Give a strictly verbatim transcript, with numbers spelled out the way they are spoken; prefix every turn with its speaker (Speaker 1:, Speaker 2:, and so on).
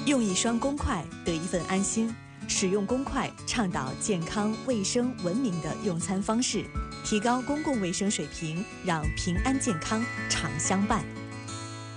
Speaker 1: 用一双公筷得一份安心，使用公筷倡导健康、卫生、文明的用餐方式，提高公共卫生水平，让平安健康常相伴。